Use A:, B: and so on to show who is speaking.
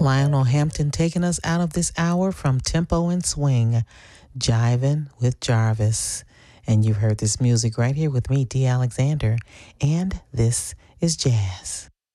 A: Lionel Hampton taking us out of this hour from Tempo and Swing, Jivin' with Jarvis. And you've heard this music right here with me, D. Alexander, and this is Jazz.